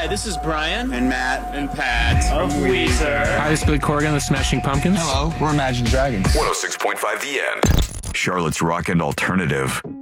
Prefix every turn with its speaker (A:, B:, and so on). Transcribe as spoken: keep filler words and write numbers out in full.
A: this is Brian.
B: And Matt.
A: And Pat. Of Weezer.
C: Hi, this is Billy Corgan, the Smashing Pumpkins.
D: Hello, we're Imagine Dragons.
E: one oh six point five The End. Charlotte's Rock and Alternative.